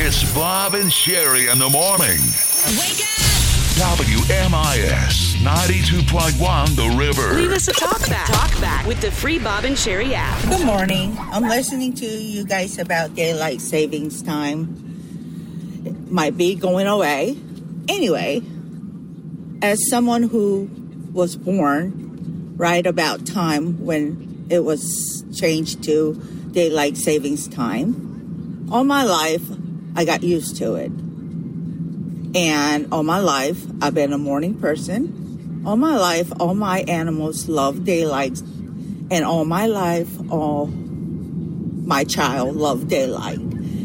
It's Bob and Sherry in the morning. Wake up! WMIS 92.1 The River. Leave us a talkback with the free Bob and Sherry app. Good morning. I'm listening to you guys about daylight savings time. It might be going away. Anyway, as someone who was born right about time when it was changed to daylight savings time, all my life I got used to it. And all my life, I've been a morning person. All my life, all my animals love daylight. And all my life, all my child loved daylight.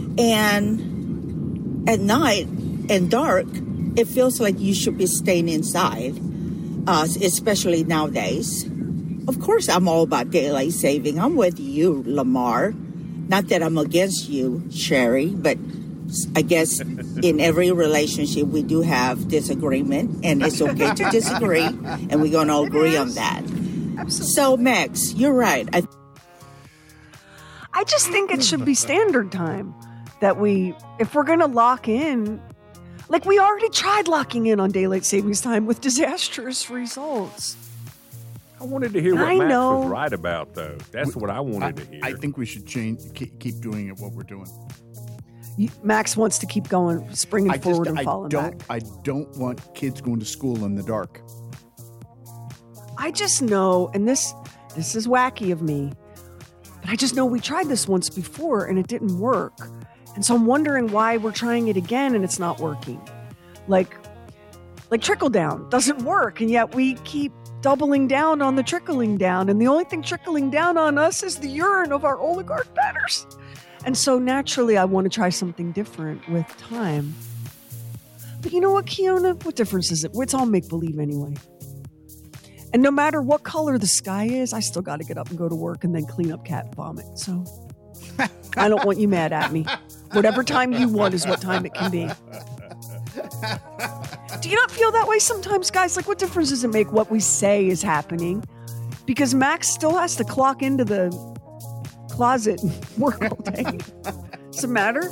And at night and dark, it feels like you should be staying inside, especially nowadays. Of course, I'm all about daylight saving. I'm with you, Lamar. Not that I'm against you, Sherry, but I guess in every relationship we do have disagreement, and it's okay to disagree, and we're going to agree on that. Absolutely. So, Max, you're right. I just think it should be standard time that if we're going to lock in, like we already tried locking in on daylight savings time with disastrous results. I wanted to hear what Max was right about, though. That's what I wanted to hear. I think we should keep doing it what we're doing. Max wants to keep going, springing forward and falling back. I don't want kids going to school in the dark. I just know, and this is wacky of me, but I just know we tried this once before and it didn't work. And so I'm wondering why we're trying it again and it's not working. Like trickle down doesn't work, and yet we keep doubling down on the trickling down. And the only thing trickling down on us is the urine of our oligarch betters. And so naturally, I want to try something different with time. But you know what, Kiona? What difference is it? It's all make-believe anyway. And no matter what color the sky is, I still got to get up and go to work and then clean up cat vomit. So I don't want you mad at me. Whatever time you want is what time it can be. Do you not feel that way sometimes, guys? Like, what difference does it make what we say is happening? Because Max still has to clock into the closet and work all day. Does it matter?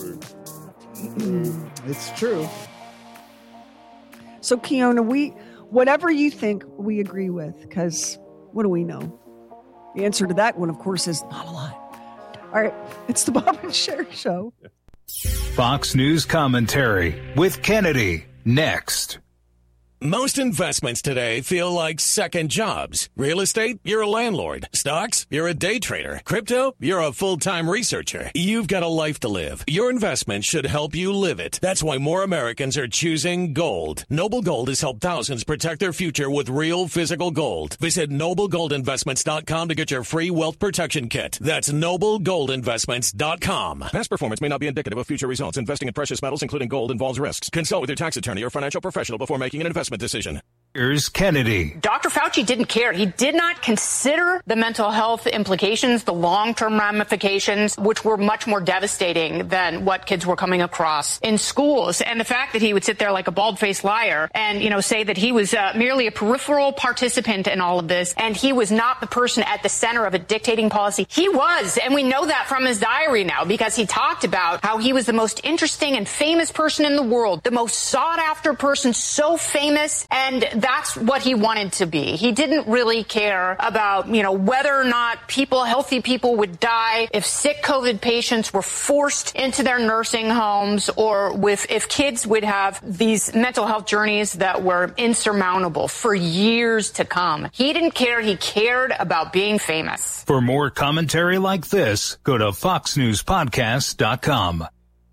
It's true. So, Kiona, whatever you think, we agree with, because what do we know? The answer to that one, of course, is not a lot. All right, it's the Bob and Sherry Show. Fox News commentary with Kennedy next. Most investments today feel like second jobs. Real estate, you're a landlord. Stocks, you're a day trader. Crypto, you're a full-time researcher. You've got a life to live. Your investment should help you live it. That's why more Americans are choosing gold. Noble Gold has helped thousands protect their future with real physical gold. Visit NobleGoldInvestments.com to get your free wealth protection kit. That's NobleGoldInvestments.com. Past performance may not be indicative of future results. Investing in precious metals, including gold, involves risks. Consult with your tax attorney or financial professional before making an investment decision. Here's Kennedy. Dr. Fauci didn't care. He did not consider the mental health implications, the long-term ramifications, which were much more devastating than what kids were coming across in schools. And the fact that he would sit there like a bald-faced liar and, say that he was merely a peripheral participant in all of this, and he was not the person at the center of a dictating policy. He was, and we know that from his diary now, because he talked about how he was the most interesting and famous person in the world, the most sought-after person, so famous, and that's what he wanted to be. He didn't really care about, whether or not healthy people would die, if sick COVID patients were forced into their nursing homes, or if kids would have these mental health journeys that were insurmountable for years to come. He didn't care. He cared about being famous. For more commentary like this, go to foxnewspodcast.com.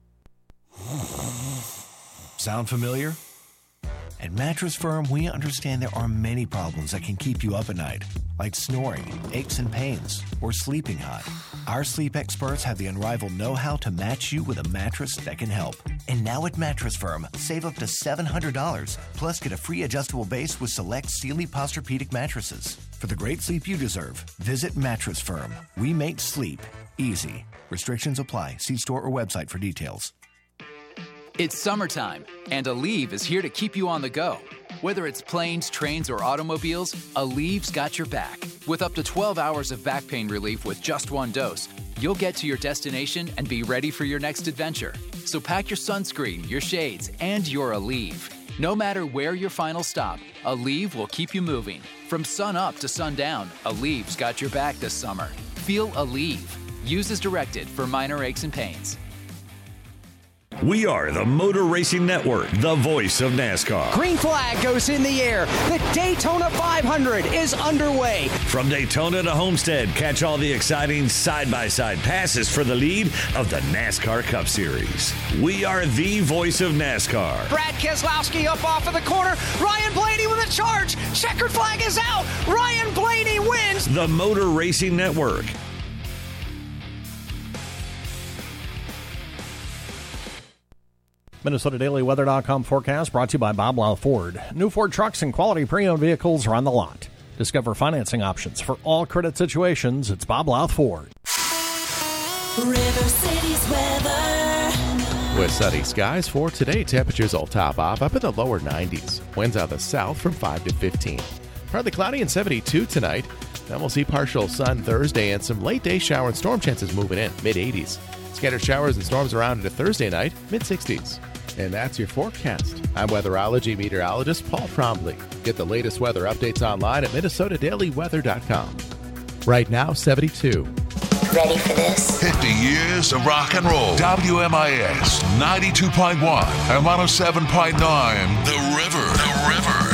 Sound familiar? At Mattress Firm, we understand there are many problems that can keep you up at night, like snoring, aches and pains, or sleeping hot. Our sleep experts have the unrivaled know-how to match you with a mattress that can help. And now at Mattress Firm, save up to $700, plus get a free adjustable base with select Sealy Posturepedic mattresses. For the great sleep you deserve, visit Mattress Firm. We make sleep easy. Restrictions apply. See store or website for details. It's summertime, and Aleve is here to keep you on the go. Whether it's planes, trains, or automobiles, Aleve's got your back. With up to 12 hours of back pain relief with just one dose, you'll get to your destination and be ready for your next adventure. So pack your sunscreen, your shades, and your Aleve. No matter where your final stop, Aleve will keep you moving. From sun up to sundown, Aleve's got your back this summer. Feel Aleve. Use as directed for minor aches and pains. We are the Motor Racing Network, the voice of NASCAR. Green flag goes in the air. The Daytona 500 is underway. From Daytona to Homestead, catch all the exciting side-by-side passes for the lead of the NASCAR Cup Series. We are the voice of NASCAR. Brad Keselowski up off of the corner. Ryan Blaney with a charge. Checkered flag is out. Ryan Blaney wins. The Motor Racing Network. MinnesotaDailyWeather.com forecast brought to you by Bob Lau Ford. New Ford trucks and quality pre-owned vehicles are on the lot. Discover financing options for all credit situations. It's Bob Lau Ford. River City's weather. With sunny skies for today, temperatures will top off up in the lower 90s. Winds out of the south from 5 to 15. Partly cloudy and 72 tonight. Then we'll see partial sun Thursday and some late day shower and storm chances moving in, mid-80s. Scattered showers and storms around into Thursday night, mid-60s. And that's your forecast. I'm weatherology meteorologist Paul Trombley. Get the latest weather updates online at MinnesotaDailyWeather.com. Right now, 72. Ready for this? 50 years of rock and roll. WMIS 92.1 and 107.9. The River.